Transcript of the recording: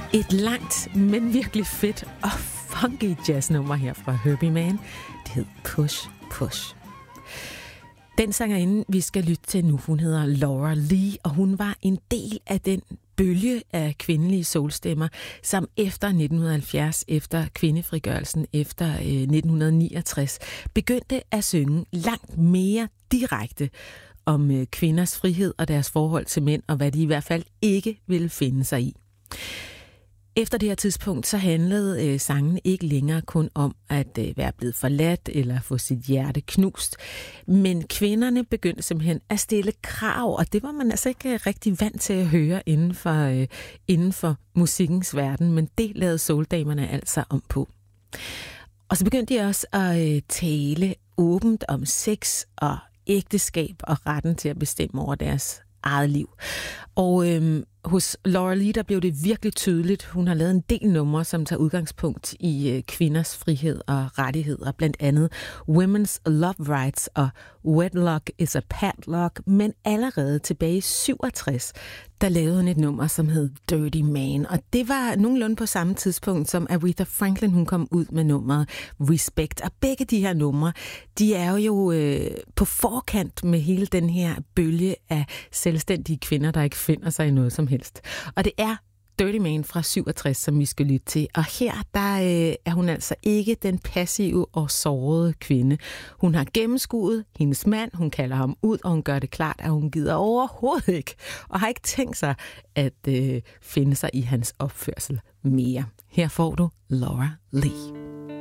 Et langt, men virkelig fedt og funky jazznummer her fra Herbie Mann. Det hed Push Push. Den sangerinde, vi skal lytte til nu, hun hedder Laura Lee, og hun var en del af den bølge af kvindelige soulstemmer, som efter 1970, efter kvindefrigørelsen, efter 1969, begyndte at synge langt mere direkte om kvinders frihed og deres forhold til mænd, og hvad de i hvert fald ikke ville finde sig i. Efter det her tidspunkt, så handlede sangen ikke længere kun om at være blevet forladt eller få sit hjerte knust. Men kvinderne begyndte simpelthen at stille krav, og det var man altså ikke rigtig vant til at høre inden for musikkens verden, men det lavede souldamerne altså om på. Og så begyndte de også at tale åbent om sex og ægteskab og retten til at bestemme over deres eget liv. Og hos Laura Lee, der blev det virkelig tydeligt. Hun har lavet en del numre, som tager udgangspunkt i kvinders frihed og rettigheder. Blandt andet Women's Love Rights og Wedlock is a Padlock. Men allerede tilbage i 67, der lavede hun et nummer, som hed Dirty Man. Og det var nogenlunde på samme tidspunkt, som Aretha Franklin hun kom ud med nummeret Respect. Og begge de her numre, de er jo på forkant med hele den her bølge af selvstændige kvinder, der ikke finder sig i noget som helst. Og det er Dirty Man fra 67, som vi skal lytte til. Og her, der er hun altså ikke den passive og sårede kvinde. Hun har gennemskuet hendes mand, hun kalder ham ud, og hun gør det klart, at hun gider overhovedet ikke, og har ikke tænkt sig at finde sig i hans opførsel mere. Her får du Laura Lee.